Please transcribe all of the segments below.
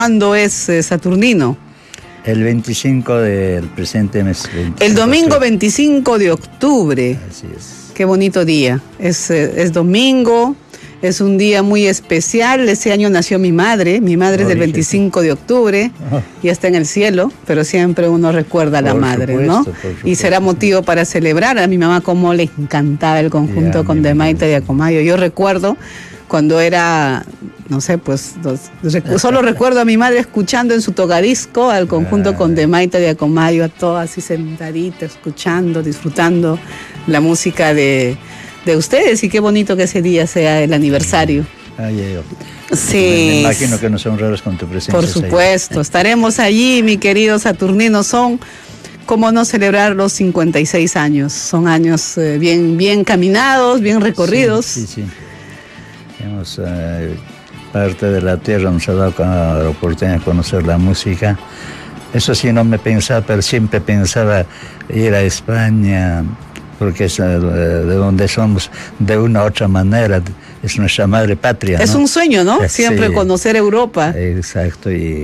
¿Cuándo es Saturnino? El 25 del presente mes. El domingo 25 de octubre. Así es. Qué bonito día. Es domingo, es un día muy especial. Ese año nació mi madre. Mi madre es del 25 de octubre. Ya está en el cielo, pero siempre uno recuerda a la madre, ¿no? Y será motivo para celebrar. A mi mamá como le encantaba el conjunto Condemaita de Acomayo. Yo recuerdo cuando era, no sé, pues solo recuerdo a mi madre escuchando en su tocadisco al conjunto Condemaita de Acomayo, a todas así sentaditas, escuchando, disfrutando la música de ustedes, y qué bonito que ese día sea el aniversario. Sí. Me imagino que no son raros con tu presencia. Por supuesto, estaremos allí, mi querido Saturnino. ¿Cómo no celebrar los 56 años? Son años bien caminados, bien recorridos. Sí. Hemos, parte de la tierra nos ha dado la oportunidad de conocer la música. Eso sí, no me pensaba, pero siempre pensaba ir a España, porque es de donde somos, de una u otra manera, es nuestra madre patria, ¿no? Es un sueño, ¿no? Siempre conocer Europa. Exacto, y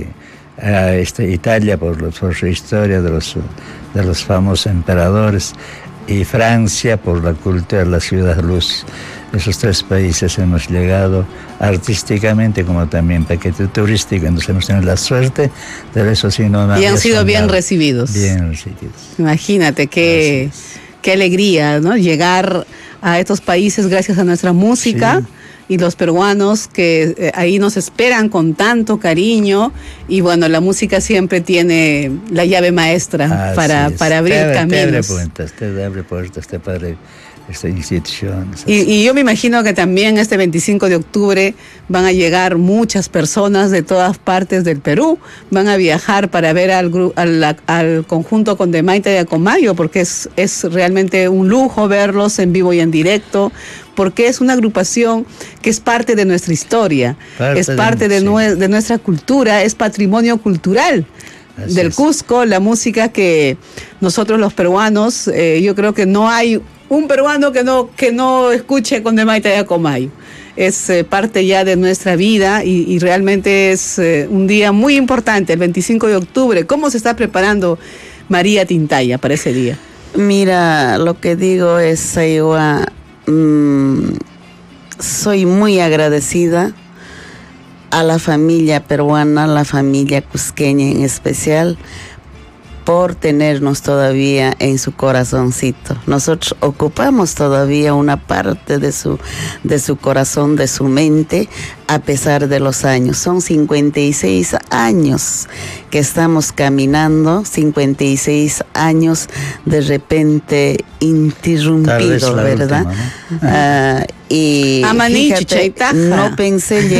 Italia por su historia de los famosos emperadores, y Francia por la cultura, la ciudad luz. Esos tres países hemos llegado artísticamente como también paquete turístico, entonces hemos tenido la suerte de eso. Sí, no, y han sido bien recibidos. Bien recibidos. Imagínate qué alegría, ¿no? Llegar a estos países gracias a nuestra música. Sí. Y los peruanos que ahí nos esperan con tanto cariño, y bueno, la música siempre tiene la llave maestra para abrir caminos. Te abre puertas, te abre esta institución. Y yo me imagino que también este 25 de octubre van a llegar muchas personas de todas partes del Perú, van a viajar para ver al conjunto Condemaita de Acomayo, porque es realmente un lujo verlos en vivo y en directo, porque es una agrupación que es parte de nuestra historia, es parte de nuestra cultura, es patrimonio cultural del Cusco, la música que nosotros los peruanos, yo creo que no hay un peruano que no escuche Condemaita de Acomayo. Es parte ya de nuestra vida, y realmente es un día muy importante, el 25 de octubre. ¿Cómo se está preparando María Tintaya para ese día? Mira, lo que digo es, Saiwa, soy muy agradecida a la familia peruana, la familia cusqueña en especial, por tenernos todavía en su corazoncito. Nosotros ocupamos todavía una parte de su corazón, de su mente, a pesar de los años. Son 56 años que estamos caminando, 56 años de repente interrumpido, ¿verdad? Última, ¿no? Y fíjate, no pensé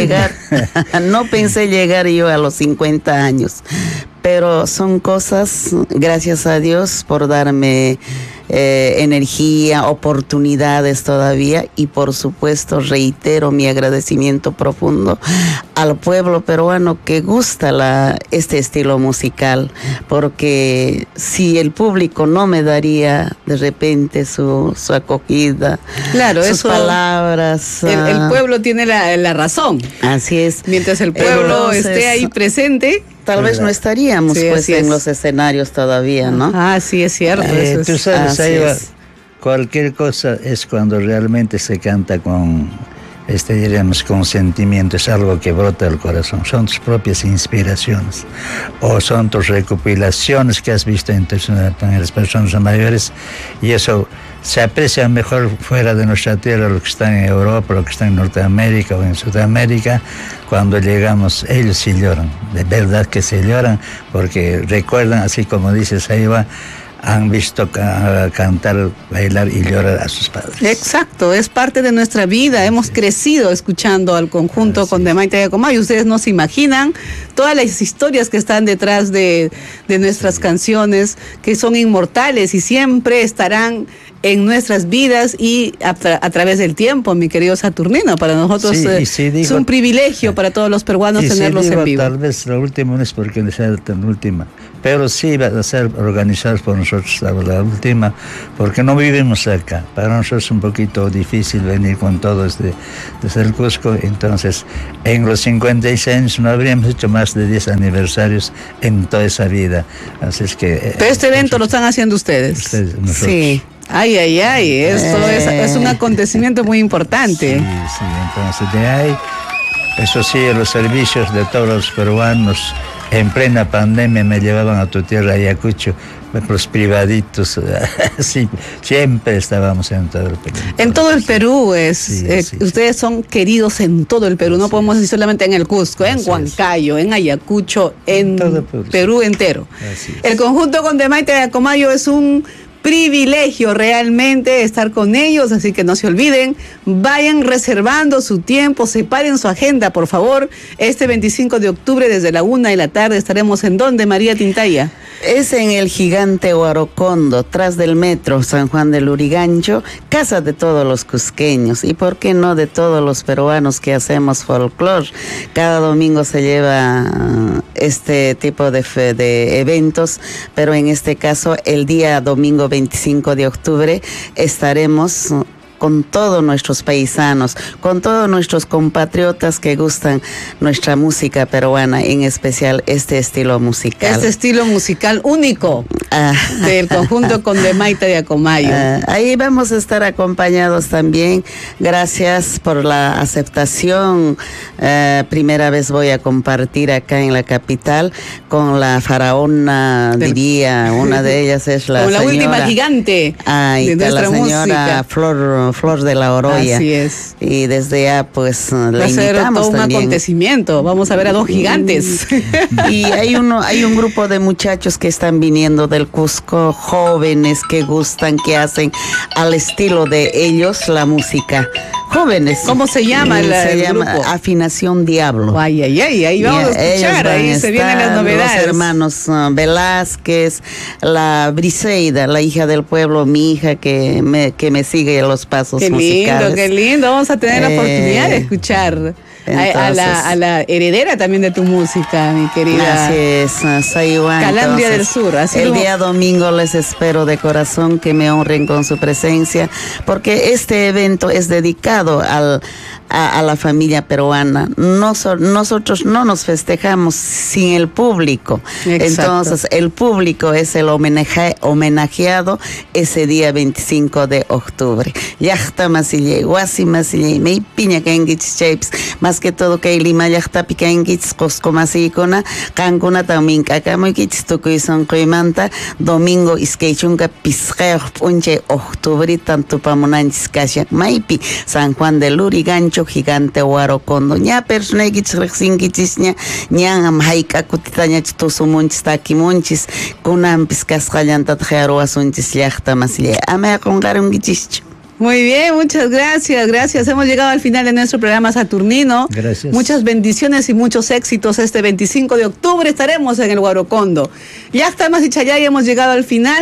llegar yo a los 50 años. Pero son cosas, gracias a Dios por darme energía, oportunidades todavía, y por supuesto reitero mi agradecimiento profundo al pueblo peruano que gusta este estilo musical, porque si el público no me daría de repente su acogida, claro, sus palabras. El pueblo tiene la razón. Así es. Mientras el pueblo esté ahí presente, tal vez no estaríamos en los escenarios todavía, ¿no? Sí, es cierto. Tú sabes, Saiwa, cualquier cosa es cuando realmente se canta con, diríamos, con sentimiento, es algo que brota del corazón. Son tus propias inspiraciones, o son tus recopilaciones que has visto en las personas mayores, y eso se aprecia mejor fuera de nuestra tierra, lo que está en Europa, lo que está en Norteamérica o en Sudamérica. Cuando llegamos, ellos sí lloran, de verdad que se lloran, porque recuerdan, así como dices, Saiwa, han visto cantar, bailar y llorar a sus padres. Exacto, es parte de nuestra vida. Hemos crecido escuchando al conjunto Condemaita de Acomayo. Ustedes no se imaginan todas las historias que están detrás de nuestras canciones, que son inmortales y siempre estarán en nuestras vidas y a través del tiempo, mi querido Saturnino. Para nosotros es un privilegio para todos los peruanos tenerlos en vivo. Tal vez la última no es porque sea tan última, pero sí va a ser organizado por nosotros nosotros la última, porque no vivimos acá. Para nosotros es un poquito difícil venir con todo desde el Cusco. Entonces, en los 56 años no habríamos hecho más de 10 aniversarios en toda esa vida. Así es que... Pero este evento lo están haciendo ustedes. Nosotros. Sí. Ay, esto es un acontecimiento muy importante. Sí, entonces de ahí, eso sí, los servicios de todos los peruanos en plena pandemia me llevaban a tu tierra, Ayacucho, los privaditos, sí, siempre estábamos en todo el Perú. En todo el Perú ustedes son queridos en todo el Perú, no podemos decir solamente en el Cusco, en Huancayo, en Ayacucho, en todo Perú entero. El conjunto Condemaita de Acomayo es un privilegio realmente estar con ellos, así que no se olviden, vayan reservando su tiempo, separen su agenda, por favor. Este 25 de octubre desde la 1 de la tarde estaremos ¿en dónde, María Tintaya? Es en el Gigante Huarocondo, tras del metro San Juan del Lurigancho, casa de todos los cusqueños y por qué no de todos los peruanos que hacemos folclore. Cada domingo se lleva este tipo de eventos, pero en este caso el día domingo 25 de octubre estaremos con todos nuestros paisanos, con todos nuestros compatriotas que gustan nuestra música peruana, en especial este estilo musical. Este estilo musical único del conjunto Condemaita de Acomayo. Ahí vamos a estar acompañados también. Gracias por la aceptación. Primera vez voy a compartir acá en la capital con la faraona, diría, una de ellas es la señora... la última gigante de nuestra la señora música. Flor de la Oroya. Así es. Y desde ya pues la invitamos todo un también. Acontecimiento. Vamos a ver a dos gigantes. Y hay un grupo de muchachos que están viniendo del Cusco, jóvenes que gustan, que hacen al estilo de ellos la música. Jóvenes. ¿Cómo se llama el llama grupo? Afinación Diablo. Ahí vamos a escuchar, ahí se vienen las novedades. Los hermanos Velázquez, la Briseida, la hija del pueblo, mi hija que me sigue los pasos musicales. Qué lindo, vamos a tener la oportunidad de escuchar a la heredera también de tu música, mi querida. Así es, Sayuan. Calandria del Sur. El día domingo les espero de corazón que me honren con su presencia, porque este evento es dedicado a la familia peruana. Nosotros no nos festejamos sin el público. Exacto. Entonces el público es el homenajeado ese día 25 de octubre. Yachta masille, guasi masille, me piña kengich shapes, más que todo que lima yachta pikengich cosco masikona, kankuna también kakamoy kich tukuy son kuimanta, domingo iskeichunga pisqueo punche octubre tanto pamonanchis kasyak maipi, San Juan del Lurigancho, Gigante Huarocondo. Ña personegich rexingichis ñan am haika kutitaña chitusumunchis takimunchis kunan piscasqallanta tjaruasunchis llaqta masille ama qonqarungichis. Muy bien, muchas gracias. Hemos llegado al final de nuestro programa saturnino. Gracias. Muchas bendiciones y muchos éxitos. Este 25 de octubre estaremos en el Huarocondo. Ya estamos y Chayay, hemos llegado al final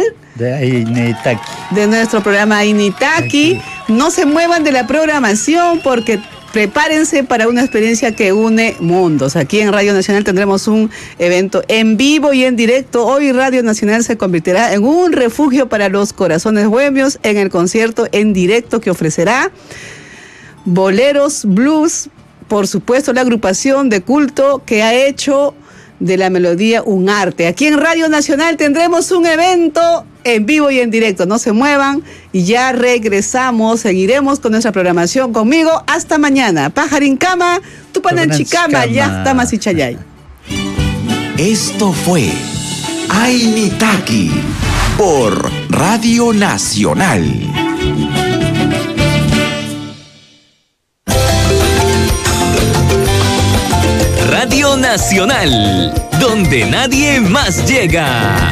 de nuestro programa Initaki. No se muevan de la programación porque prepárense para una experiencia que une mundos. Aquí en Radio Nacional tendremos un evento en vivo y en directo. Hoy Radio Nacional se convertirá en un refugio para los corazones bohemios en el concierto en directo que ofrecerá boleros, blues, por supuesto la agrupación de culto que ha hecho de la melodía un arte. Aquí en Radio Nacional tendremos un evento en vivo y en directo. No se muevan y ya regresamos. Seguiremos con nuestra programación. Conmigo hasta mañana. Pajarincama, Tupananchicama, Yachtamas y Chayay. Esto fue Ainitaki por Radio Nacional. Radio Nacional, donde nadie más llega.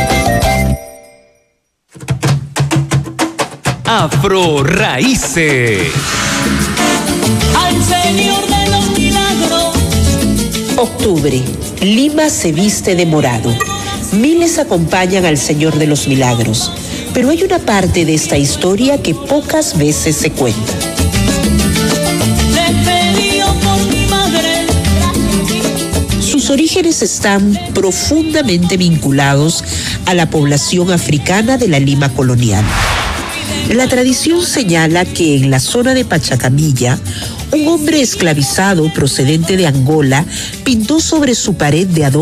Afro Raíces. Al Señor de los Milagros. Octubre, Lima se viste de morado. Miles acompañan al Señor de los Milagros, pero hay una parte de esta historia que pocas veces se cuenta. Despedido por mi madre. Sus orígenes están profundamente vinculados a la población africana de la Lima colonial. La tradición señala que en la zona de Pachacamilla, un hombre esclavizado procedente de Angola pintó sobre su pared de adorno